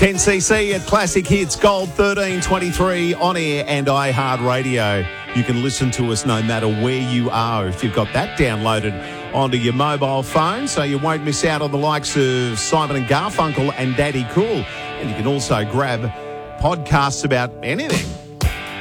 10cc at Classic Hits Gold 1323 on air and iHeartRadio. You can listen to us no matter where you are if you've got that downloaded onto your mobile phone, so you won't miss out on the likes of Simon and Garfunkel and Daddy Cool. And you can also grab podcasts about anything